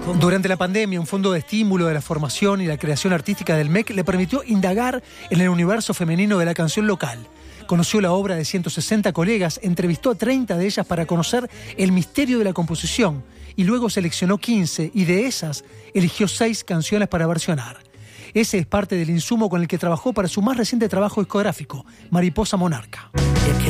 Durante la pandemia, un fondo de estímulo de la formación y la creación artística del MEC le permitió indagar en el universo femenino de la canción local. Conoció la obra de 160 colegas, entrevistó a 30 de ellas para conocer el misterio de la composición y luego seleccionó 15 y de esas eligió 6 canciones para versionar. Ese es parte del insumo con el que trabajó para su más reciente trabajo discográfico, Mariposa Monarca.